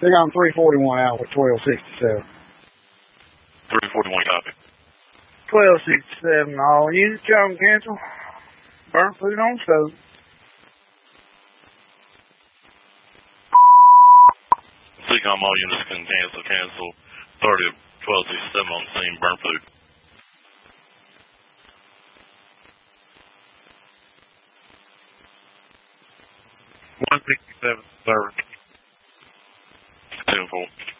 They're on 341 out with 1267. 341 copy. 1267, all units, y'all can cancel. Burnt food on stove. Seacom, all units can cancel. 30 1267 on scene, burnt food. $167, sir. 10-4.